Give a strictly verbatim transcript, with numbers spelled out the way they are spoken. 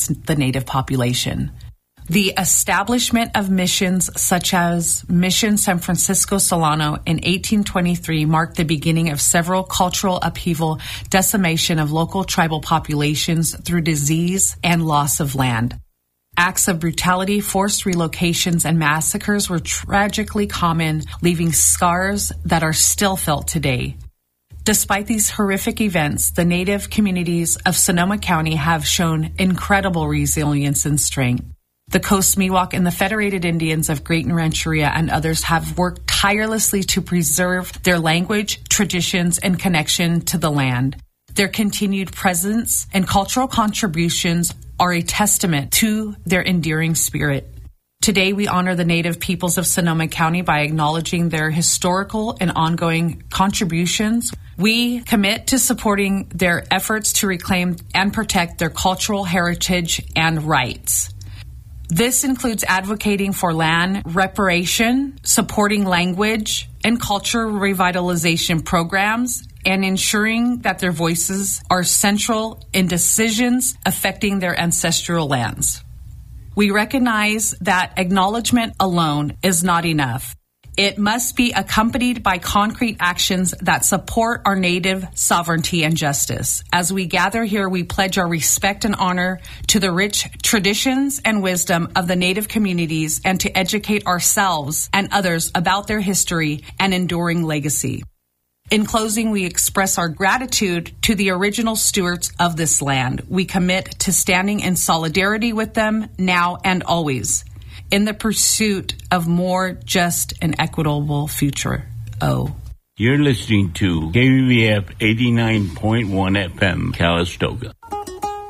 the Native population. The establishment of missions such as Mission San Francisco Solano in eighteen twenty-three marked the beginning of several cultural upheaval, decimation of local tribal populations through disease and loss of land. Acts of brutality, forced relocations, and massacres were tragically common, leaving scars that are still felt today. Despite these horrific events, the Native communities of Sonoma County have shown incredible resilience and strength. The Coast Miwok and the Federated Indians of Great Rancheria and others have worked tirelessly to preserve their language, traditions, and connection to the land. Their continued presence and cultural contributions are a testament to their enduring spirit. Today, we honor the Native peoples of Sonoma County by acknowledging their historical and ongoing contributions. We commit to supporting their efforts to reclaim and protect their cultural heritage and rights. This includes advocating for land reparation, supporting language and culture revitalization programs, and ensuring that their voices are central in decisions affecting their ancestral lands. We recognize that acknowledgement alone is not enough. It must be accompanied by concrete actions that support our Native sovereignty and justice. As we gather here, we pledge our respect and honor to the rich traditions and wisdom of the Native communities and to educate ourselves and others about their history and enduring legacy. In closing, we express our gratitude to the original stewards of this land. We commit to standing in solidarity with them now and always, in the pursuit of more just and equitable future. Oh. You're listening to K V V F eighty-nine point one F M, Calistoga.